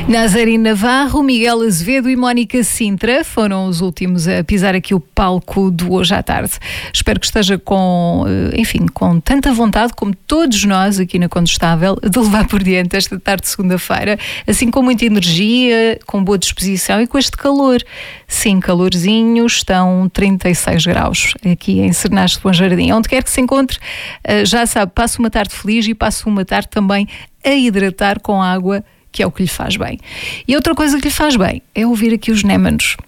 Nazaré Navarro, Miguel Azevedo e Mónica Sintra foram os últimos a pisar aqui o palco do Hoje à Tarde. Espero que esteja com tanta vontade como todos nós aqui na Condestável de levar por diante esta tarde de segunda-feira, assim com muita energia, com boa disposição e com este calor. Sim, calorzinho, estão 36 graus aqui em Sernás de Bom Jardim. Onde quer que se encontre, já sabe, passe uma tarde feliz e passe uma tarde também a hidratar com água, que é o que lhe faz bem. E outra coisa que lhe faz bem é ouvir aqui os Némanos.